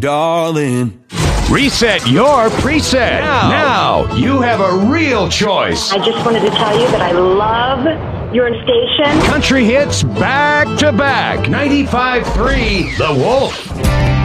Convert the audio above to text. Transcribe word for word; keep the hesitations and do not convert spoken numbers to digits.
darling. Reset your preset. Now, now you have a real choice. I just wanted to tell you that I love your station. Country hits back to back. ninety-five point three The Wolf.